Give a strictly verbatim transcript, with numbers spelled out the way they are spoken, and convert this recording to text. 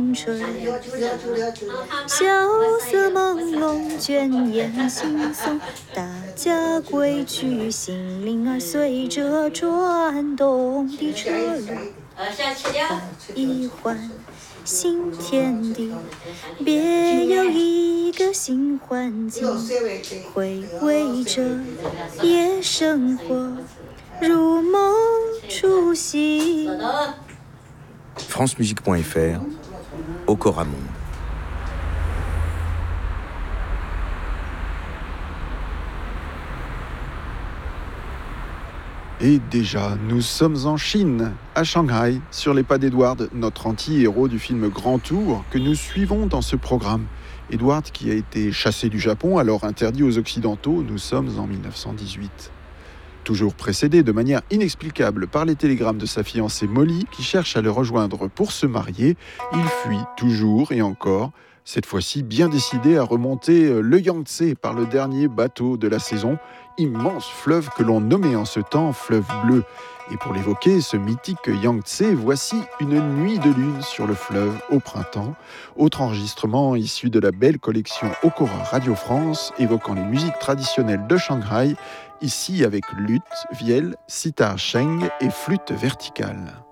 风吹，萧瑟朦胧，倦眼惺忪。大家归去，心灵儿随着转动的车轮缓一缓，新天地，别有一个新环境，回味着夜生活，如梦初醒。 france musique point f r, Okora Monde. Et déjà, nous sommes en Chine, à Shanghai, sur les pas d'Edward, notre anti-héros du film Grand Tour, que nous suivons dans ce programme. Edward qui a été chassé du Japon, alors interdit aux Occidentaux, nous sommes en dix-neuf cent dix-huit. Toujours précédé de manière inexplicable par les télégrammes de sa fiancée Molly, qui cherche à le rejoindre pour se marier, il fuit toujours et encore, cette fois-ci bien décidé à remonter le Yangtze par le dernier bateau de la saison, immense fleuve que l'on nommait en ce temps fleuve bleu. Et pour l'évoquer, ce mythique Yangtze, voici Une nuit de lune sur le fleuve au printemps, autre enregistrement issu de la belle collection Okora Radio France, évoquant les musiques traditionnelles de Shanghai, ici avec luth, vielle, sitar sheng et flûte verticale.